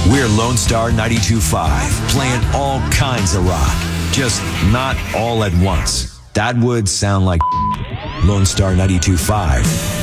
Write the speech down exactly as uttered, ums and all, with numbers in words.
We're Lone Star ninety-two point five, playing all kinds of rock, just not all at once. That would sound like Lone Star ninety-two point five.